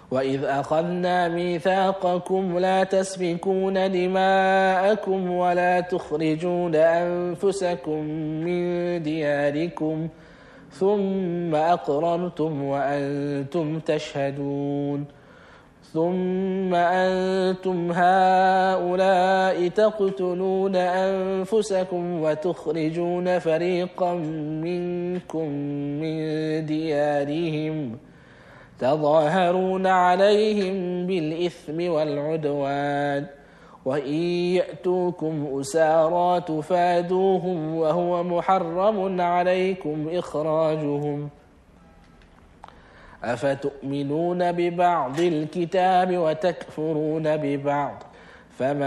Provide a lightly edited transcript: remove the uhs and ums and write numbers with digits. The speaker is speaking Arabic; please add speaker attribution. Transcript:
Speaker 1: وإذ أخذنا ميثاقكم لا تسفكون دماءكم ولا تخرجون أنفسكم من دياركم ثم أقررتم وأنتم تشهدون ثم أنتم هؤلاء تقتلون أنفسكم وتخرجون فريقا منكم من ديارهم تظاهرون عليهم بالإثم والعدوان وإن يأتوكم أسارى تفادوهم وهو محرم عليكم إخراجهم أفتؤمنون ببعض الكتاب وتكفرون ببعض فما